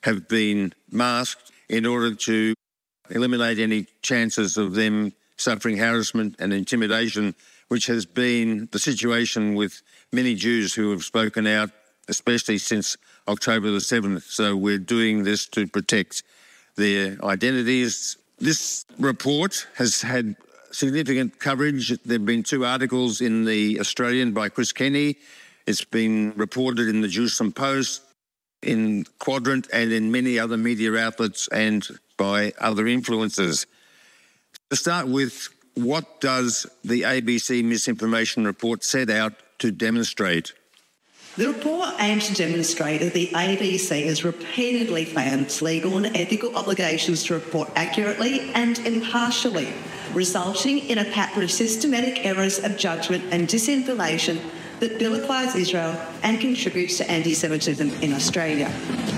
have been masked in order to eliminate any chances of them suffering harassment and intimidation, which has been the situation with many Jews who have spoken out, especially since October the 7th. So we're doing this to protect their identities. This report has had significant coverage. There have been 2 articles in The Australian by Chris Kenny. It's been reported in the Jerusalem Post, in Quadrant, and in many other media outlets and by other influencers. To start with, what does the ABC Misinformation Report set out to demonstrate? The report aims to demonstrate that the ABC has repeatedly found its legal and ethical obligations to report accurately and impartially, resulting in a pattern of systematic errors of judgment and disinformation that vilifies Israel and contributes to anti-Semitism in Australia.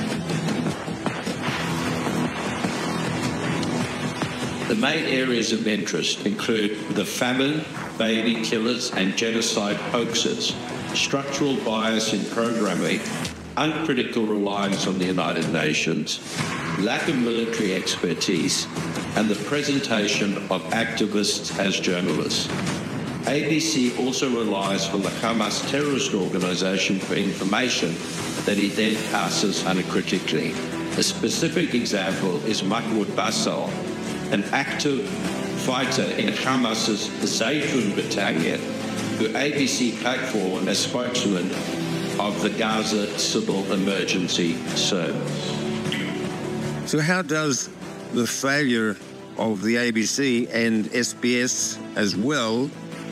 The main areas of interest include the famine, baby killers and genocide hoaxes, structural bias in programming, uncritical reliance on the United Nations, lack of military expertise, and the presentation of activists as journalists. ABC also relies on the Hamas terrorist organisation for information that it then passes uncritically. A specific example is Mahmoud Basal, an active fighter in Hamas's Zaytun battalion, who ABC platform as spokesman of the Gaza Civil Emergency Service. So how does the failure of the ABC and SBS as well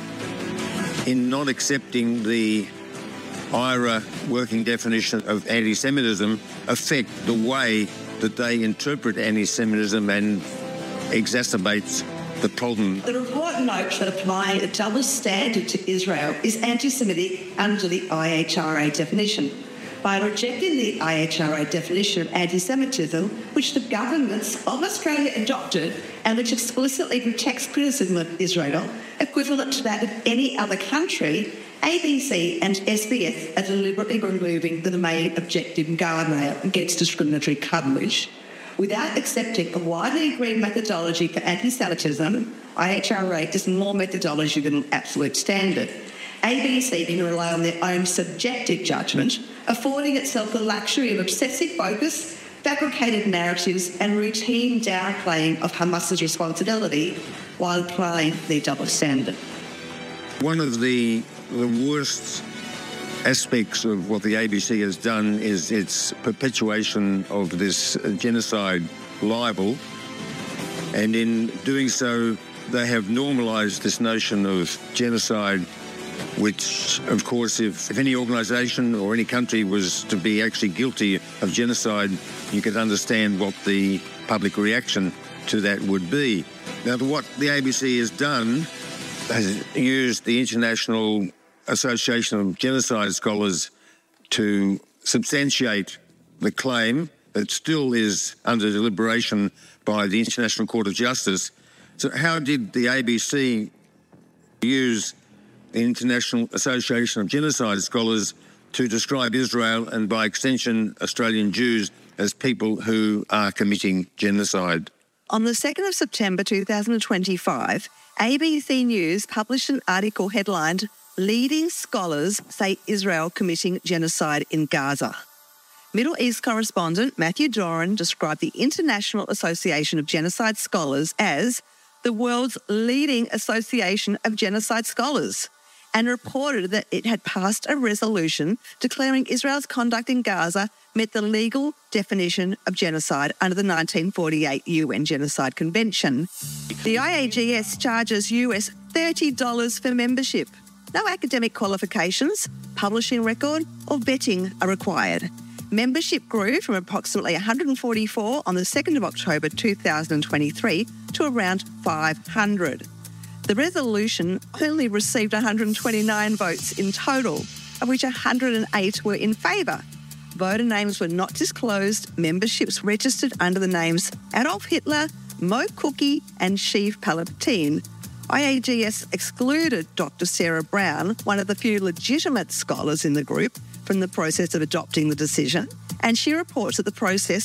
in not accepting the IHRA working definition of anti-Semitism affect the way that they interpret anti-Semitism and exacerbates the problem? The report notes that applying a double standard to Israel is anti-Semitic under the IHRA definition. By rejecting the IHRA definition of anti-Semitism, which the governments of Australia adopted and which explicitly protects criticism of Israel, equivalent to that of any other country, ABC and SBS are deliberately removing the main objective guardrail against discriminatory coverage. Without accepting a widely agreed methodology for anti-Semitism, IHRA is more methodology than an absolute standard. ABC can rely on their own subjective judgment, affording itself the luxury of obsessive focus, fabricated narratives and routine downplaying of Hamas's responsibility while applying their double standard. One of the worst aspects of what the ABC has done is its perpetuation of this genocide libel, and in doing so they have normalised this notion of genocide, which of course if any organisation or any country was to be actually guilty of genocide, you could understand what the public reaction to that would be. Now, what the ABC has done has used the International Association of Genocide Scholars to substantiate the claim that still is under deliberation by the International Court of Justice. So how did the ABC use the International Association of Genocide Scholars to describe Israel and, by extension, Australian Jews as people who are committing genocide? On the 2nd of September 2025, ABC News published an article headlined, "Leading Scholars Say Israel Committing Genocide in Gaza." Middle East correspondent Matthew Doran described the International Association of Genocide Scholars as the world's leading association of genocide scholars, and reported that it had passed a resolution declaring Israel's conduct in Gaza met the legal definition of genocide under the 1948 UN Genocide Convention. The IAGS charges US $30 for membership. No academic qualifications, publishing record or vetting are required. Membership grew from approximately 144 on the 2nd of October 2023 to around 500. The resolution only received 129 votes in total, of which 108 were in favour. Voter names were not disclosed. Memberships registered under the names Adolf Hitler, Mo Cookie and Sheev Palpatine. IAGS excluded Dr. Sarah Brown, one of the few legitimate scholars in the group, from the process of adopting the decision, and she reports that the process